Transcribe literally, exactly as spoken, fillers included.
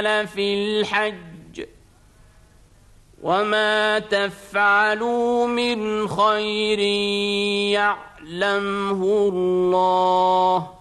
في الحج وما تفعلوا من خير يعلمه الله